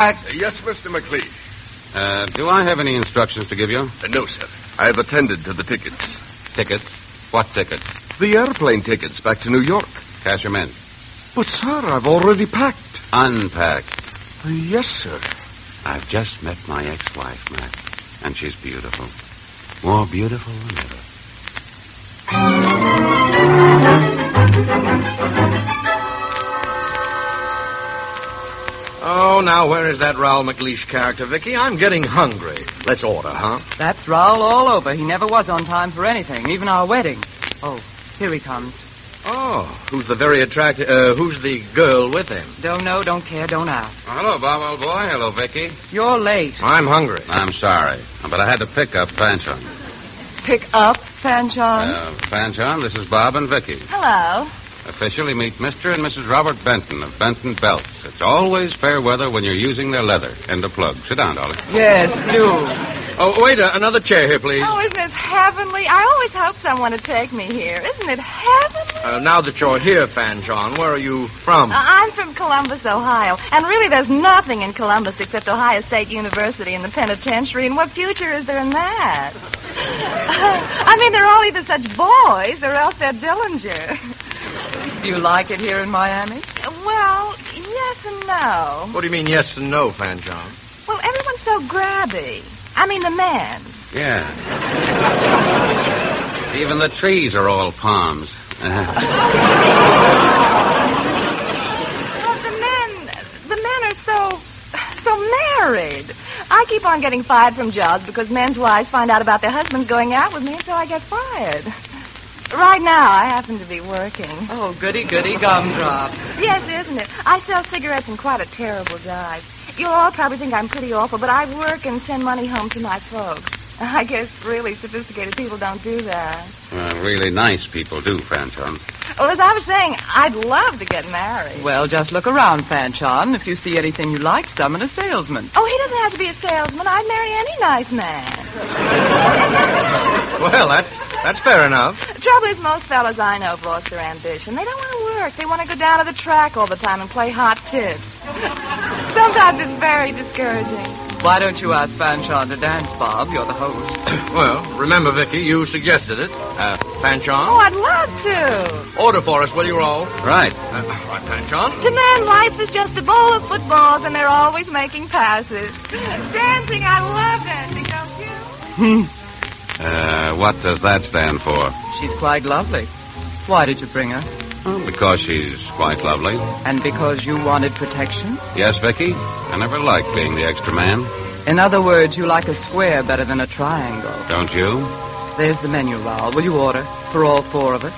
Yes, Mr. McLeish. Do I have any instructions to give you? No, sir. I have attended to the tickets. Tickets? What tickets? The airplane tickets back to New York. Cash 'em in. But, sir, I've already packed. Unpack. Yes, sir. I've just met my ex-wife, Matt, and she's beautiful. More beautiful than ever. Oh, now where is that Raoul McLeish character, Vicky? I'm getting hungry. Let's order, huh? That's Raoul all over. He never was on time for anything, even our wedding. Oh, here he comes. Oh, who's the very attractive... who's the girl with him? Don't know, don't care, don't ask. Oh, hello, Bob, old boy. Hello, Vicky. You're late. I'm hungry. I'm sorry, but I had to pick up Fanchon. Pick up, Fanchon? Fanchon, this is Bob and Vicky. Hello. Officially meet Mr. and Mrs. Robert Benton of Benton Belts. It's always fair weather when you're using their leather. End of plug. Sit down, darling. Yes, do. Oh, wait, another chair here, please. Oh, isn't it heavenly? I always hope someone would take me here. Isn't it heavenly? Now that you're here, Fanchon, where are you from? I'm from Columbus, Ohio. And really, there's nothing in Columbus except Ohio State University and the penitentiary. And what future is there in that? I mean, they're all either such boys or else they're Dillinger. Do you like it here in Miami? Well, yes and no. What do you mean yes and no, Fanchon? Well, everyone's so grabby. I mean, the men. Yeah. Even the trees are all palms. Well, the men are so married. I keep on getting fired from jobs because men's wives find out about their husbands going out with me, and so I get fired. Right now, I happen to be working. Oh, goody, gumdrop. Yes, isn't it? I sell cigarettes in quite a terrible dive. You'll all probably think I'm pretty awful, but I work and send money home to my folks. I guess really sophisticated people don't do that. Well, really nice people do, Fanchon. Well, as I was saying, I'd love to get married. Well, just look around, Fanchon. If you see anything you like, summon a salesman. Oh, he doesn't have to be a salesman. I'd marry any nice man. Well, that's fair enough. The trouble is, most fellas I know have lost their ambition. They don't want to work. They want to go down to the track all the time and play hot tips. Sometimes it's very discouraging. Why don't you ask Fanchon to dance, Bob? You're the host. Well, remember, Vicky, you suggested it. Fanchon? Oh, I'd love to. Order for us, will you, Raoul? Right. Right, Fanchon. To men, life is just a bowl of footballs, and they're always making passes. Dancing, I love dancing, don't you? What does that stand for? She's quite lovely. Why did you bring her? Well, because she's quite lovely. And because you wanted protection? Yes, Vicky. I never liked being the extra man. In other words, you like a square better than a triangle. Don't you? There's the menu, Raoul. Will you order for all four of us?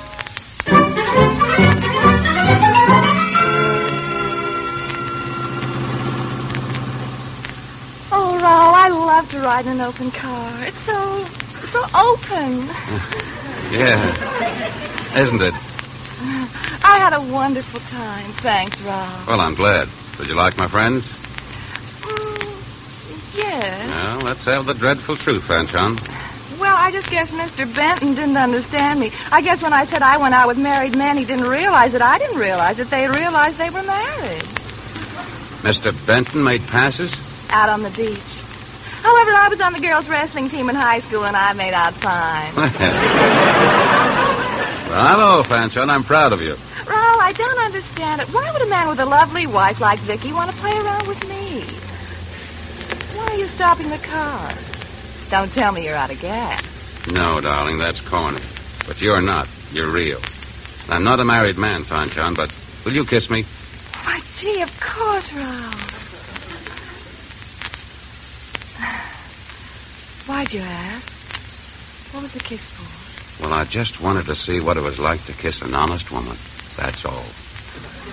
Oh, Raoul, I love to ride in an open car. It's so open. Yeah. Isn't it? I had a wonderful time. Thanks, Raoul. Well, I'm glad. Did you like my friends? Yes. Well, let's have the dreadful truth, Fanchon. Well, I just guess Mr. Benton didn't understand me. I guess when I said I went out with married men, he didn't realize that I didn't realize that they realized they were married. Mr. Benton made passes? Out on the beach. However, I was on the girls' wrestling team in high school, and I made out fine. Bravo, Fanchon. I'm proud of you. Raoul, I don't understand it. Why would a man with a lovely wife like Vicky want to play around with me? Why are you stopping the car? Don't tell me you're out of gas. No, darling, that's corny. But you're not. You're real. I'm not a married man, Fanchon, but will you kiss me? Why, gee, of course, Raoul. Why'd you ask? What was the kiss for? Well, I just wanted to see what it was like to kiss an honest woman. That's all.